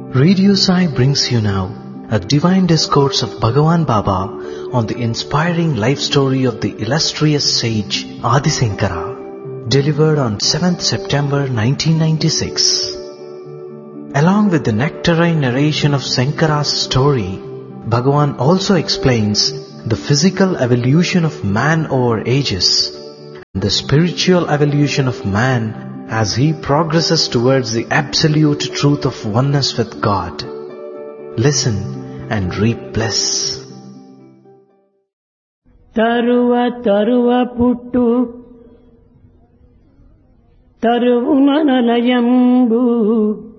Radio Sai brings you now a divine discourse of Bhagavan Baba on the inspiring life story of the illustrious sage Adi Sankara, delivered on 7th September 1996. Along with the nectarine narration of Sankara's story, Bhagavan also explains the physical evolution of man over ages and the spiritual evolution of man as he progresses towards the absolute truth of oneness with God. Listen and reap bliss. Taruva puttu Taruvu manalaямbu